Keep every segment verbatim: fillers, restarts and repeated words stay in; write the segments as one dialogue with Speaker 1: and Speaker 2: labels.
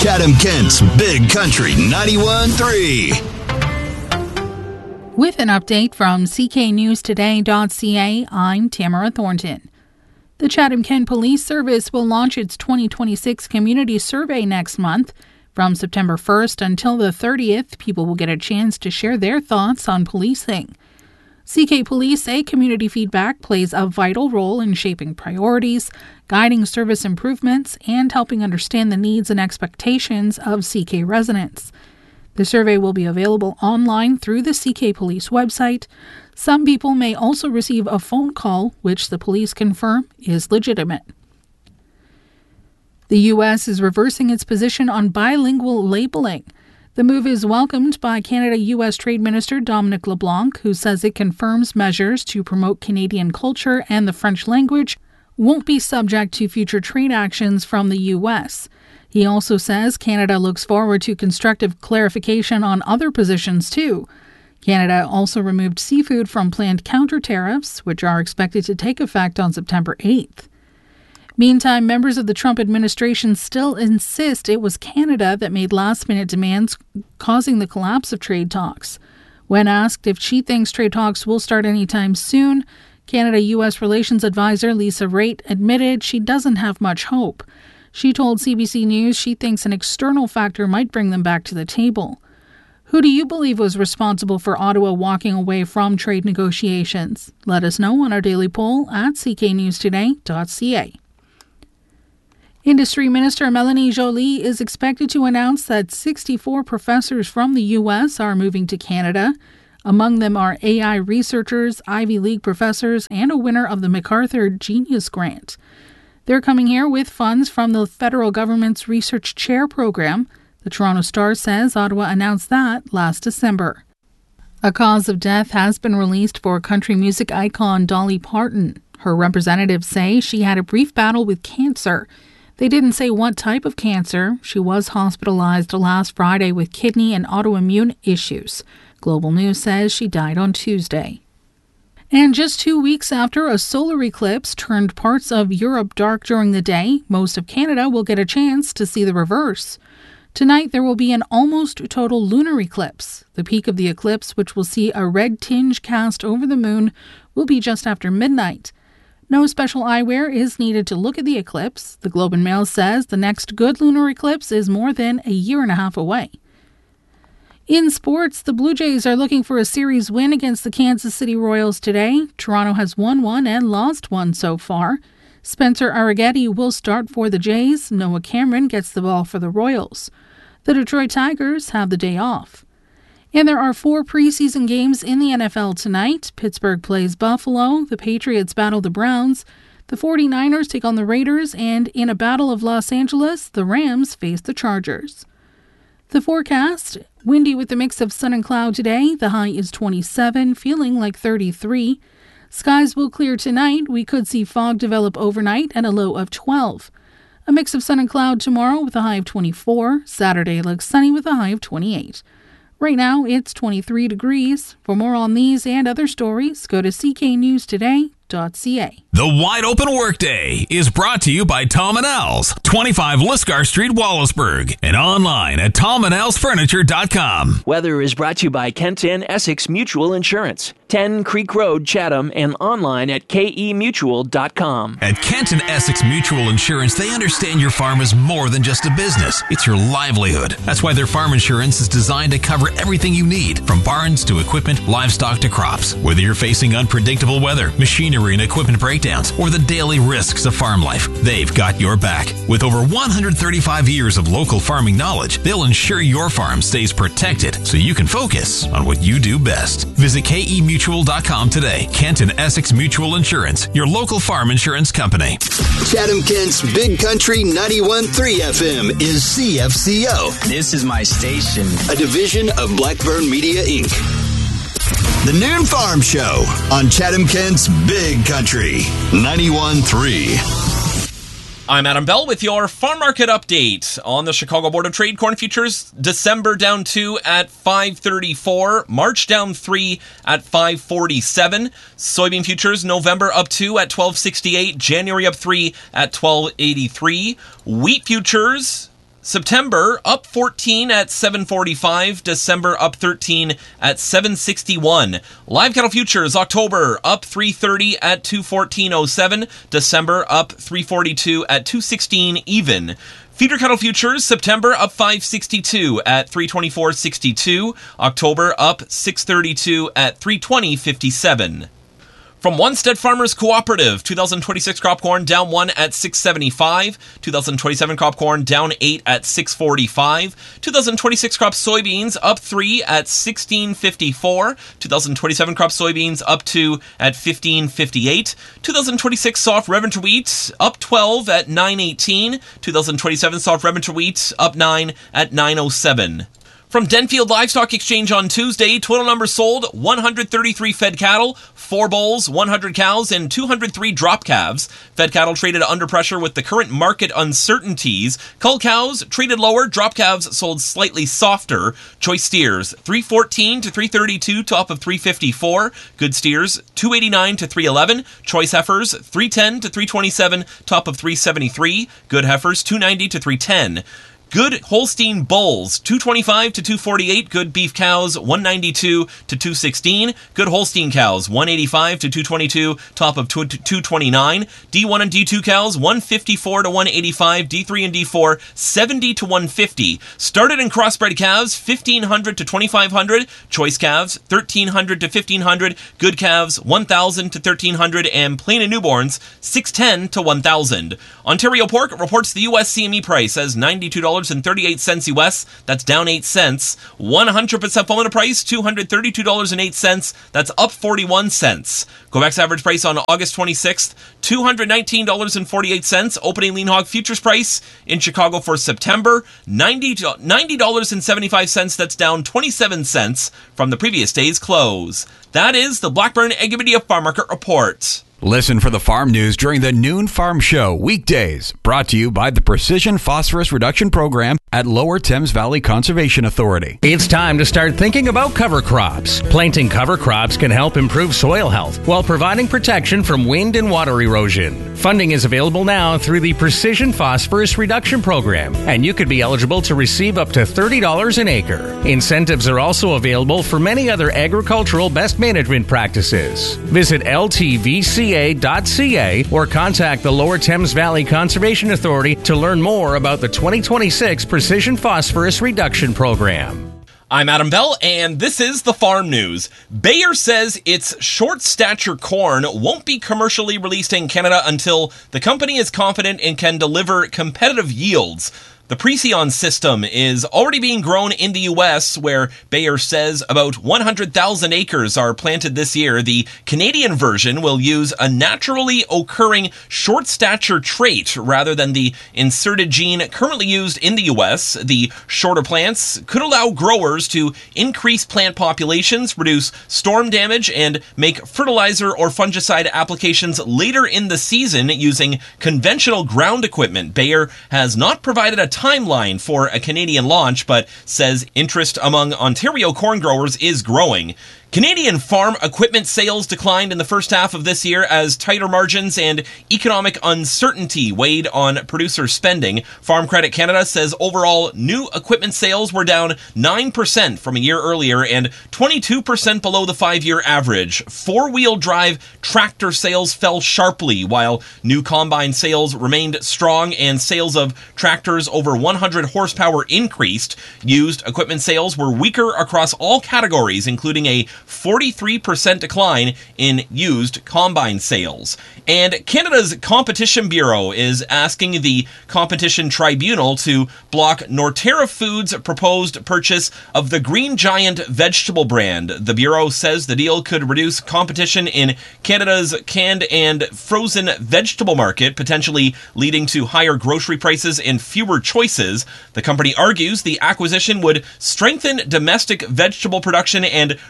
Speaker 1: Chatham-Kent's Big Country ninety-one point three.
Speaker 2: With an update from C K News Today dot C A, I'm Tamara Thornton. The Chatham-Kent Police Service will launch its twenty twenty-six community survey next month. From September first until the thirtieth, people will get a chance to share their thoughts on policing. C K Police say community feedback plays a vital role in shaping priorities, guiding service improvements, and helping understand the needs and expectations of C K residents. The survey will be available online through the C K Police website. Some people may also receive a phone call, which the police confirm is legitimate. The U S is reversing its position on bilingual labeling. The move is welcomed by Canada-U S Trade Minister Dominic LeBlanc, who says it confirms measures to promote Canadian culture and the French language won't be subject to future trade actions from the U S. He also says Canada looks forward to constructive clarification on other positions, too. Canada also removed seafood from planned counter tariffs, which are expected to take effect on September eighth. Meantime, members of the Trump administration still insist it was Canada that made last-minute demands causing the collapse of trade talks. When asked if she thinks trade talks will start anytime soon, Canada-U S Relations Advisor Lisa Raitt admitted she doesn't have much hope. She told C B C News she thinks an external factor might bring them back to the table. Who do you believe was responsible for Ottawa walking away from trade negotiations? Let us know on our daily poll at C K News Today dot C A. Industry Minister Melanie Joly is expected to announce that sixty-four professors from the U S are moving to Canada. Among them are A I researchers, Ivy League professors, and a winner of the MacArthur Genius Grant. They're coming here with funds from the federal government's Research Chair program. The Toronto Star says Ottawa announced that last December. A cause of death has been released for country music icon Dolly Parton. Her representatives say she had a brief battle with cancer. They didn't say what type of cancer. She was hospitalized last Friday with kidney and autoimmune issues. Global News says she died on Tuesday. And just two weeks after a solar eclipse turned parts of Europe dark during the day, most of Canada will get a chance to see the reverse. Tonight, there will be an almost total lunar eclipse. The peak of the eclipse, which will see a red tinge cast over the moon, will be just after midnight. No special eyewear is needed to look at the eclipse. The Globe and Mail says the next good lunar eclipse is more than a year and a half away. In sports, the Blue Jays are looking for a series win against the Kansas City Royals today. Toronto has won one and lost one so far. Spencer Arrighetti will start for the Jays. Noah Cameron gets the ball for the Royals. The Detroit Tigers have the day off. And there are four preseason games in the N F L tonight. Pittsburgh plays Buffalo. The Patriots battle the Browns. The 49ers take on the Raiders. And in a battle of Los Angeles, the Rams face the Chargers. The forecast, windy with a mix of sun and cloud today. The high is twenty-seven, feeling like thirty-three. Skies will clear tonight. We could see fog develop overnight and a low of twelve. A mix of sun and cloud tomorrow with a high of twenty-four. Saturday looks sunny with a high of twenty-eight. Right now, it's twenty-three degrees. For more on these and other stories, go to C K News Today dot C A.
Speaker 1: The Wide Open Workday is brought to you by Tom and Al's, twenty-five Liscar Street, Wallaceburg, and online at tom and als furniture dot com.
Speaker 3: Weather is brought to you by Kent and Essex Mutual Insurance, ten Creek Road, Chatham, and online at k e mutual dot com.
Speaker 1: At Kent and Essex Mutual Insurance, they understand your farm is more than just a business. It's your livelihood. That's why their farm insurance is designed to cover everything you need, from barns to equipment, livestock to crops. Whether you're facing unpredictable weather, machinery and equipment breakdowns, or the daily risks of farm life, they've got your back. With over one hundred thirty-five years of local farming knowledge, they'll ensure your farm stays protected so you can focus on what you do best. Visit k e mutual dot com today. Kent and Essex Mutual Insurance, your local farm insurance company. Chatham-Kent's Big Country ninety-one point three F M is C F C O.
Speaker 4: This is my station.
Speaker 1: A division of Blackburn Media, Incorporated. The Noon Farm Show on Chatham-Kent's Big Country ninety-one point three.
Speaker 5: I'm Adam Bell with your farm market update. On the Chicago Board of Trade, corn futures, December down two at five thirty-four, March down three at five forty-seven, soybean futures, November up two at twelve sixty-eight, January up three at twelve eighty-three, wheat futures, September up fourteen at seven forty-five, December up thirteen at seven sixty-one. Live cattle futures October up three thirty at two fourteen oh seven, December up three forty-two at two sixteen even. Feeder cattle futures September up five sixty-two at three twenty-four sixty-two, October up six thirty-two at three twenty fifty-seven. From Onstead Farmers Cooperative, two thousand twenty-six crop corn down one at six seventy-five, two thousand twenty-seven crop corn down eight at six forty-five, two thousand twenty-six crop soybeans up three at sixteen fifty-four, two thousand twenty-seven crop soybeans up two at fifteen fifty-eight, two thousand twenty-six soft red winter wheat up twelve at nine eighteen, two thousand twenty-seven soft red winter wheat up nine at nine oh seven. From Denfield Livestock Exchange on Tuesday, total numbers sold, one hundred thirty-three fed cattle, four bulls, one hundred cows, and two hundred three drop calves. Fed cattle traded under pressure with the current market uncertainties. Cull cows traded lower, drop calves sold slightly softer. Choice steers, three fourteen to three thirty-two, top of three fifty-four. Good steers, two eighty-nine to three eleven. Choice heifers, three ten to three twenty-seven, top of three seventy-three. Good heifers, two ninety to three ten. Good Holstein bulls, two twenty-five to two forty-eight. Good beef cows, one ninety-two to two sixteen. Good Holstein cows, one eighty-five to two twenty-two, top of two twenty-nine. D one and D two cows, one fifty-four to one eighty-five. D three and D four, seventy to one fifty. Started and crossbred calves, fifteen hundred to twenty-five hundred. Choice calves, thirteen hundred to fifteen hundred. Good calves, one thousand to thirteen hundred. And plain and newborns, six ten to one thousand. Ontario Pork reports the U S C M E price as ninety-two dollars and thirty-eight cents U S. That's down eight cents. one hundred percent formula price, two hundred thirty-two dollars and eight cents. That's up forty-one cents. Quebec's average price on August twenty-sixth, two hundred nineteen dollars and forty-eight cents. Opening lean hog futures price in Chicago for September, ninety dollars and seventy-five cents. That's down twenty-seven cents from the previous day's close. That is the Blackburn Agrimedia Farm Market Report.
Speaker 4: Listen for the farm news during the Noon Farm Show weekdays, brought to you by the Precision Phosphorus Reduction Program at Lower Thames Valley Conservation Authority.
Speaker 6: It's time to start thinking about cover crops. Planting cover crops can help improve soil health while providing protection from wind and water erosion. Funding is available now through the Precision Phosphorus Reduction Program, and you could be eligible to receive up to thirty dollars an acre. Incentives are also available for many other agricultural best management practices. Visit L T V C A dot C A or contact the Lower Thames Valley Conservation Authority to learn more about the twenty twenty-six Precision Phosphorus Reduction Program.
Speaker 5: I'm Adam Bell, and this is the Farm News. Bayer says its short stature corn won't be commercially released in Canada until the company is confident and can deliver competitive yields. The Preceon system is already being grown in the U S, where Bayer says about one hundred thousand acres are planted this year. The Canadian version will use a naturally occurring short stature trait rather than the inserted gene currently used in the U S. The shorter plants could allow growers to increase plant populations, reduce storm damage, and make fertilizer or fungicide applications later in the season using conventional ground equipment. Bayer has not provided a timeline for a Canadian launch, but says interest among Ontario corn growers is growing. Canadian farm equipment sales declined in the first half of this year as tighter margins and economic uncertainty weighed on producer spending. Farm Credit Canada says overall new equipment sales were down nine percent from a year earlier and twenty-two percent below the five-year average. Four-wheel drive tractor sales fell sharply, while new combine sales remained strong and sales of tractors over one hundred horsepower increased. Used equipment sales were weaker across all categories, including a forty-three percent decline in used combine sales. And Canada's Competition Bureau is asking the Competition Tribunal to block Norterra Foods' proposed purchase of the Green Giant vegetable brand. The Bureau says the deal could reduce competition in Canada's canned and frozen vegetable market, potentially leading to higher grocery prices and fewer choices. The company argues the acquisition would strengthen domestic vegetable production and processing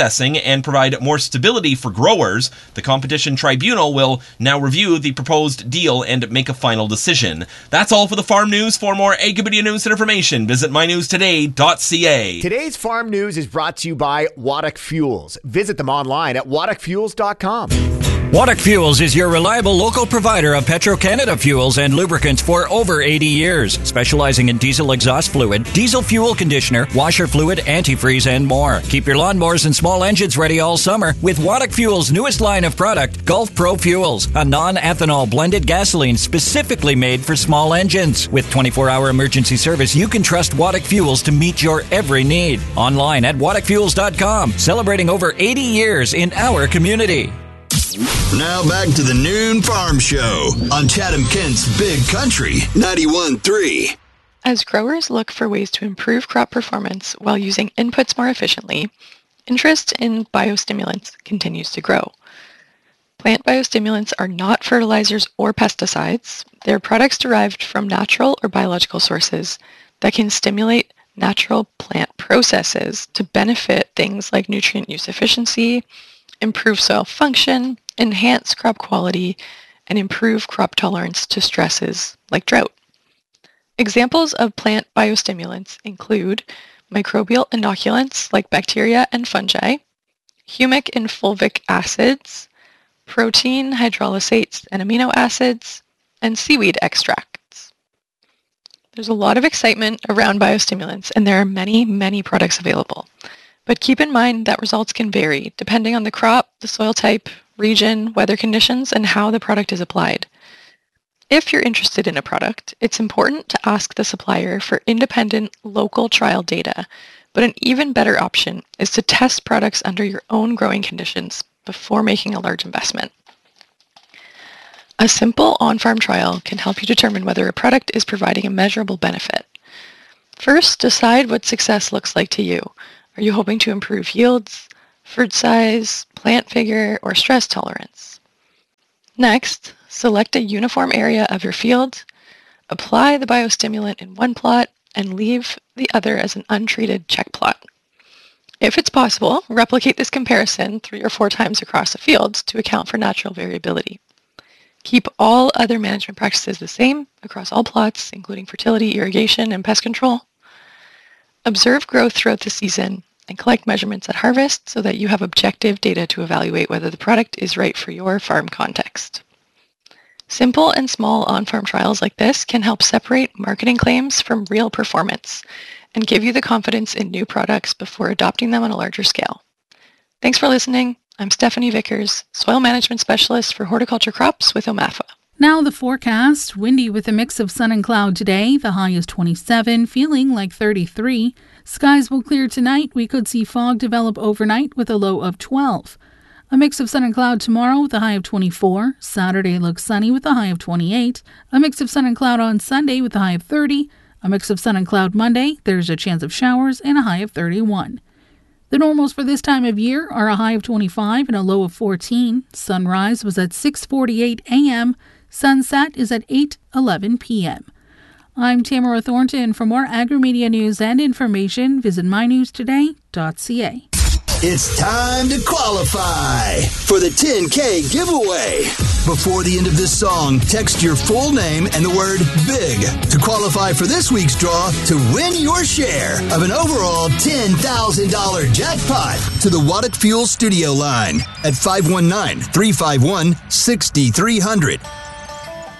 Speaker 5: processing and provide more stability for growers. The Competition Tribunal will now review the proposed deal and make a final decision. That's all for the farm news. For more Agrimedia news and information, visit my news today dot c a.
Speaker 7: Today's farm news is brought to you by Waddock Fuels. Visit them online at waddock fuels dot com.
Speaker 8: Waddock Fuels is your reliable local provider of Petro-Canada fuels and lubricants for over eighty years, specializing in diesel exhaust fluid, diesel fuel conditioner, washer fluid, antifreeze, and more. Keep your lawnmowers and small engines ready all summer with Waddock Fuels' newest line of product, Gulf Pro Fuels, a non-ethanol blended gasoline specifically made for small engines. With twenty-four hour emergency service, you can trust Waddock Fuels to meet your every need. Online at waddock fuels dot com, celebrating over eighty years in our community.
Speaker 9: Now back to the Noon Farm Show on Chatham-Kent's Big Country ninety-one point three.
Speaker 10: As growers look for ways to improve crop performance while using inputs more efficiently, interest in biostimulants continues to grow. Plant biostimulants are not fertilizers or pesticides. They're products derived from natural or biological sources that can stimulate natural plant processes to benefit things like nutrient use efficiency, improve soil function, enhance crop quality, and improve crop tolerance to stresses like drought. Examples of plant biostimulants include microbial inoculants like bacteria and fungi, humic and fulvic acids, protein hydrolysates and amino acids, and seaweed extracts. There's a lot of excitement around biostimulants, and there are many, many products available. But keep in mind that results can vary depending on the crop, the soil type, region, weather conditions, and how the product is applied. If you're interested in a product, it's important to ask the supplier for independent local trial data, but an even better option is to test products under your own growing conditions before making a large investment. A simple on-farm trial can help you determine whether a product is providing a measurable benefit. First, decide what success looks like to you. Are you hoping to improve yields, fruit size, plant vigor, or stress tolerance? Next, select a uniform area of your field, apply the biostimulant in one plot, and leave the other as an untreated check plot. If it's possible, replicate this comparison three or four times across the field to account for natural variability. Keep all other management practices the same across all plots, including fertility, irrigation, and pest control. Observe growth throughout the season and collect measurements at harvest so that you have objective data to evaluate whether the product is right for your farm context. Simple and small on-farm trials like this can help separate marketing claims from real performance and give you the confidence in new products before adopting them on a larger scale. Thanks for listening. I'm Stephanie Vickers, Soil Management Specialist for Horticulture Crops with O M A F A.
Speaker 2: Now the forecast, windy with a mix of sun and cloud today. The high is twenty-seven, feeling like thirty-three. Skies will clear tonight. We could see fog develop overnight with a low of twelve. A mix of sun and cloud tomorrow with a high of twenty-four. Saturday looks sunny with a high of twenty-eight. A mix of sun and cloud on Sunday with a high of thirty. A mix of sun and cloud Monday. There's a chance of showers and a high of thirty-one. The normals for this time of year are a high of twenty-five and a low of fourteen. Sunrise was at six forty-eight a.m. Sunset is at eight eleven p.m. I'm Tamara Thornton. For more Agrimedia news and information, visit my news today dot c a.
Speaker 9: It's time to qualify for the ten K giveaway. Before the end of this song, text your full name and the word BIG to qualify for this week's draw to win your share of an overall ten thousand dollars jackpot to the Waddock Fuel studio line at five one nine, three five one, six three zero zero.